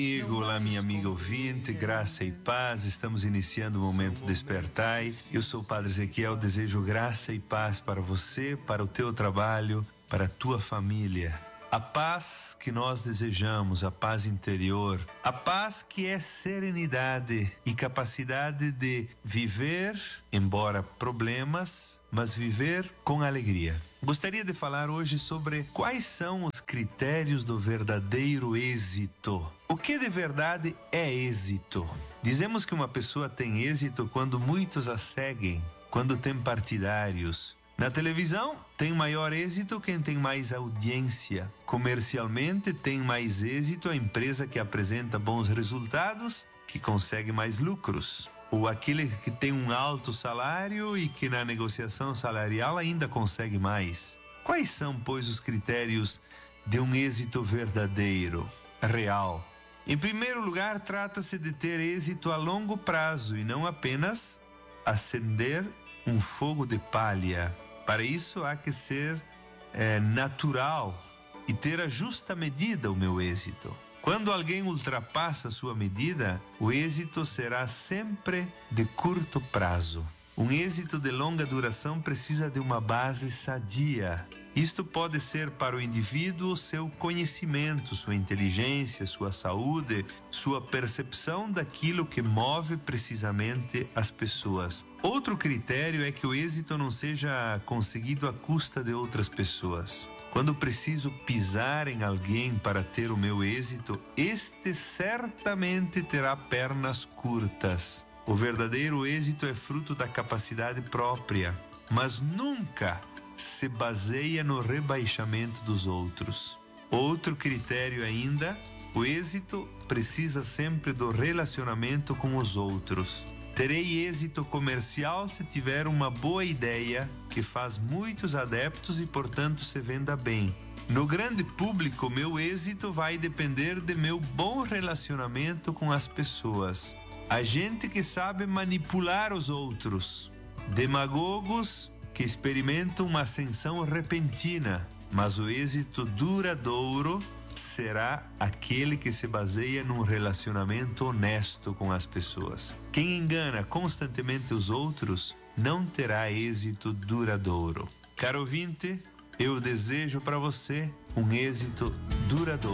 Amigo, olá minha amiga ouvinte, graça e paz, estamos iniciando o Momento Despertai. Eu sou o Padre Ezequiel, desejo graça e paz para você, para o teu trabalho, para a tua família. A paz que nós desejamos, a paz interior, a paz que é serenidade e capacidade de viver, embora problemas, mas viver com alegria. Gostaria de falar hoje sobre quais são os critérios do verdadeiro êxito. O que de verdade é êxito? Dizemos que uma pessoa tem êxito quando muitos a seguem, quando tem partidários. Na televisão, tem maior êxito quem tem mais audiência. Comercialmente, tem mais êxito a empresa que apresenta bons resultados, que consegue mais lucros. Ou aquele que tem um alto salário e que na negociação salarial ainda consegue mais. Quais são, pois, os critérios de um êxito verdadeiro, real? Em primeiro lugar, trata-se de ter êxito a longo prazo e não apenas acender um fogo de palha. Para isso há que ser natural e ter a justa medida o meu êxito. Quando alguém ultrapassa a sua medida, o êxito será sempre de curto prazo. Um êxito de longa duração precisa de uma base sadia. Isto pode ser para o indivíduo seu conhecimento, sua inteligência, sua saúde, sua percepção daquilo que move precisamente as pessoas. Outro critério é que o êxito não seja conseguido à custa de outras pessoas. Quando preciso pisar em alguém para ter o meu êxito, este certamente terá pernas curtas. O verdadeiro êxito é fruto da capacidade própria, mas nunca se baseia no rebaixamento dos outros. Outro critério ainda, o êxito precisa sempre do relacionamento com os outros. Terei êxito comercial se tiver uma boa ideia que faz muitos adeptos e, portanto, se venda bem. No grande público, meu êxito vai depender de meu bom relacionamento com as pessoas. A gente que sabe manipular os outros. Demagogos que experimentam uma ascensão repentina, mas o êxito duradouro será aquele que se baseia num relacionamento honesto com as pessoas. Quem engana constantemente os outros não terá êxito duradouro. Caro ouvinte, eu desejo para você um êxito duradouro.